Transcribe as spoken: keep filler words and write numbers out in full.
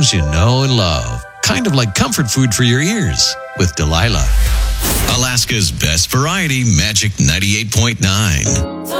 songs you know and love. Kind of like comfort food for your ears with Delilah. Alaska's best variety, Magic ninety-eight point nine.